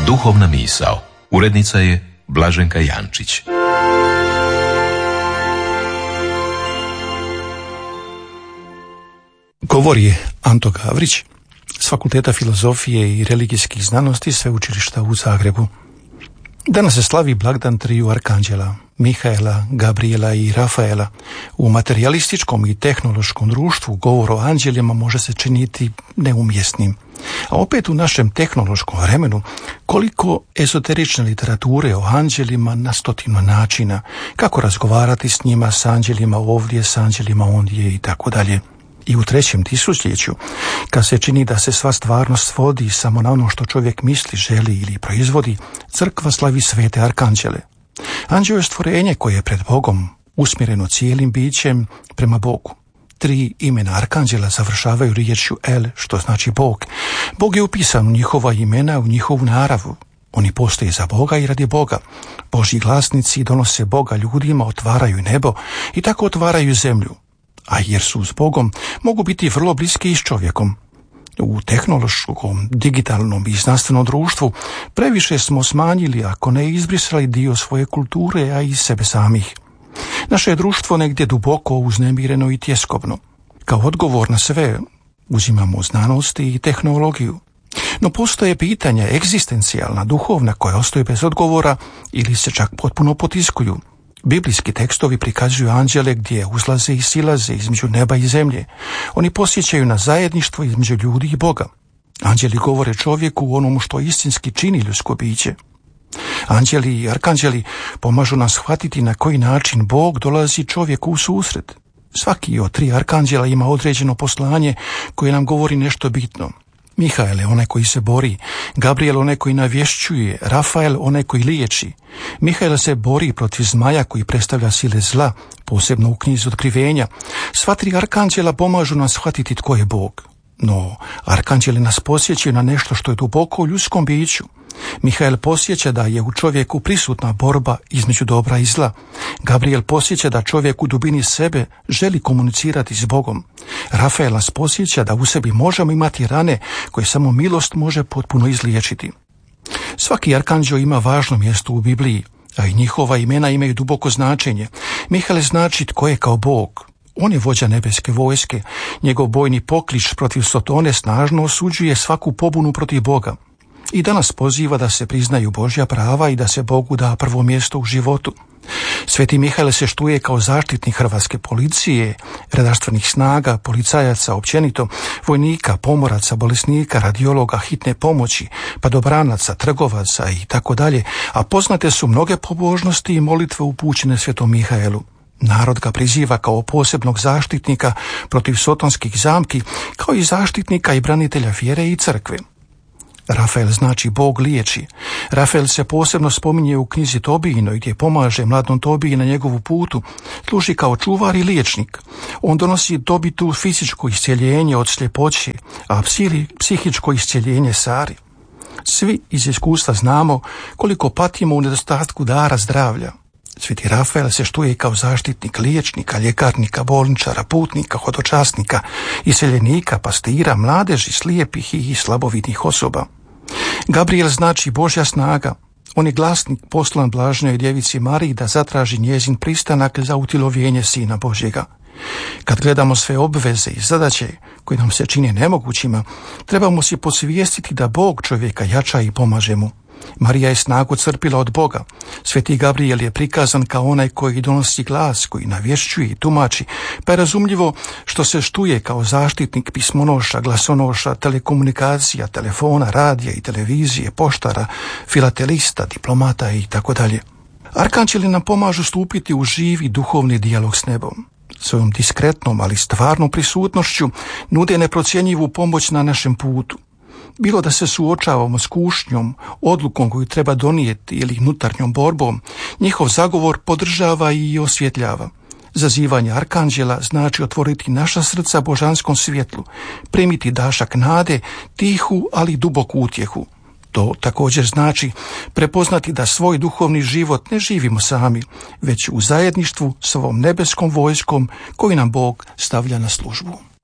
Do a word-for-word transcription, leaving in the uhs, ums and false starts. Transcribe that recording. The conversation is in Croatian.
Duhovna misao. Urednica je Blaženka Jančić. Govori Anto Gavrić s Fakulteta filozofije i religijskih znanosti Sveučilišta u Zagrebu. Danas se slavi blagdan triju arkanđela, Mihaela, Gabriela i Rafaela. U materijalističkom i tehnološkom društvu govor o anđelima može se činiti neumjesnim. A opet u našem tehnološkom vremenu koliko ezoterične literature o anđelima na stotinu načina, kako razgovarati s njima, s anđelima ovdje, s anđelima ondje i tako dalje. I u trećem tisućljeću, kad se čini da se sva stvarnost svodi samo na ono što čovjek misli, želi ili proizvodi, crkva slavi svete arkanđele. Anđeo je stvorenje koje je pred Bogom usmjereno cijelim bićem prema Bogu. Tri imena arkanđela završavaju riječju El, što znači Bog. Bog je upisan u njihova imena, u njihovu naravu. Oni postoje za Boga i radi Boga. Božji glasnici donose Boga ljudima, otvaraju nebo i tako otvaraju zemlju. A jer su s Bogom, mogu biti vrlo bliski i s čovjekom. U tehnološkom, digitalnom i znanstvenom društvu previše smo smanjili, ako ne izbrisali, dio svoje kulture, a i sebe samih. Naše je društvo negdje duboko uznemireno i tjeskobno. Kao odgovor na sve uzimamo znanosti i tehnologiju. No postoje pitanja egzistencijalna, duhovna, koja ostaju bez odgovora ili se čak potpuno potiskuju. Biblijski tekstovi prikazuju anđele gdje uzlaze i silaze između neba i zemlje. Oni podsjećaju na zajedništvo između ljudi i Boga. Anđeli govore čovjeku u onomu što istinski čini ljudsko biće. Anđeli i arkanđeli pomažu nam shvatiti na koji način Bog dolazi čovjeku u susret. Svaki od tri arkanđela ima određeno poslanje koje nam govori nešto bitno. Mihael je onaj koji se bori, Gabriel onaj koji navješćuje, Rafael onaj koji liječi. Mihael se bori protiv zmaja koji predstavlja sile zla, posebno u knjizi Otkrivenja. Sva tri arkanđela pomažu nam shvatiti tko je Bog. No, arkanđeli nas posjećaju na nešto što je duboko u ljudskom biću. Mihael posjeća da je u čovjeku prisutna borba između dobra i zla. Gabriel posjeća da čovjek u dubini sebe želi komunicirati s Bogom. Rafael nas posjeća da u sebi možemo imati rane koje samo milost može potpuno izliječiti. Svaki arkanđeo ima važno mjesto u Bibliji, a i njihova imena imaju duboko značenje. Mihael znači tko je kao Bog. On je vođa nebeske vojske. Njegov bojni poklič protiv Sotone snažno osuđuje svaku pobunu protiv Boga. I danas poziva da se priznaju Božja prava i da se Bogu da prvo mjesto u životu. Sveti Mihael se štuje kao zaštitnik hrvatske policije, redarstvenih snaga, policajaca općenito, vojnika, pomoraca, bolesnika, radiologa, hitne pomoći, padobranaca, trgovaca i tako dalje, a poznate su mnoge pobožnosti i molitve upućene svetom Mihaelu. Narod ga priziva kao posebnog zaštitnika protiv sotonskih zamki, kao i zaštitnika i branitelja vjere i crkve. Rafael znači Bog liječi. Rafael se posebno spominje u knjizi Tobijinoj gdje pomaže mladom Tobiji na njegovu putu, služi kao čuvar i liječnik. On donosi Tobitu fizičko iscjeljenje od sljepoće, a psihičko iscjeljenje Sari. Svi iz iskustva znamo koliko patimo u nedostatku dara zdravlja. Sveti Rafael se štuje kao zaštitnik liječnika, ljekarnika, bolničara, putnika, hodočasnika, iseljenika, pastira, mladeži, slijepih i slabovidnih osoba. Gabriel znači Božja snaga. On je glasnik poslan blaženoj djevici Mariji da zatraži njezin pristanak za utjelovljenje Sina Božjega. Kad gledamo sve obveze i zadaće koje nam se čine nemogućima, trebamo si posvijestiti da Bog čovjeka jača i pomaže mu. Marija je snagu crpila od Boga. Sveti Gabriel je prikazan kao onaj koji donosi glas, koji navješćuje i tumači, pa je razumljivo što se štuje kao zaštitnik pismonoša, glasonoša, telekomunikacija, telefona, radija i televizije, poštara, filatelista, diplomata i tako dalje. Arkanđeli nam pomažu stupiti u živi duhovni dijalog s nebom. Svojom diskretnom, ali stvarnom prisutnošću nude neprocjenjivu pomoć na našem putu. Bilo da se suočavamo s kušnjom, odlukom koju treba donijeti ili unutarnjom borbom, njihov zagovor podržava i osvjetljava. Zazivanje arkanđela znači otvoriti naša srca božanskom svjetlu, primiti dašak nade, tihu ali duboku utjehu. To također znači prepoznati da svoj duhovni život ne živimo sami, već u zajedništvu s ovom nebeskom vojskom koju nam Bog stavlja na službu.